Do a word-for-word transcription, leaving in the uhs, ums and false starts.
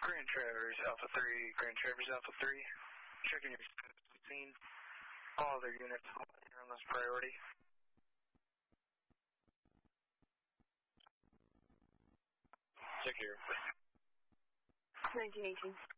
Grand Traverse Alpha three, Grand Traverse Alpha three. Checking your scene. All other units here on this priority. Check your nineteen eighteen.